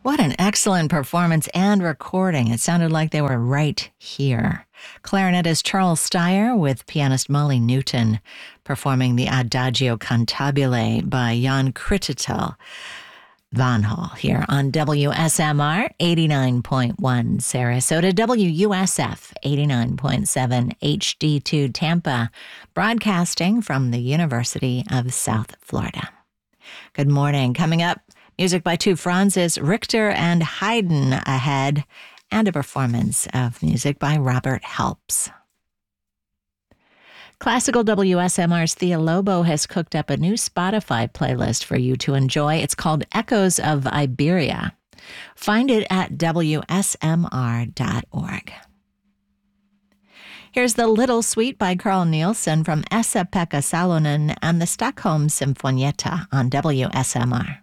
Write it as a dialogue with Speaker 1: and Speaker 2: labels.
Speaker 1: What an excellent performance and recording. It sounded like they were right here. Clarinetist Charles Steyer with pianist Molly Newton performing the Adagio Cantabile by Jan Krititel. Von Hall here on WSMR 89.1 Sarasota, WUSF 89.7 HD2 Tampa, broadcasting from the University of South Florida. Good morning. Coming up, music by two Franzes, Richter and Haydn ahead, and a performance of music by Robert Helps. Classical WSMR's Thea Lobo has cooked up a new Spotify playlist for you to enjoy. It's called Echoes of Iberia. Find it at WSMR.org. Here's The Little Suite by Carl Nielsen from Esa-Pekka Salonen and the Stockholm Symfonietta on WSMR.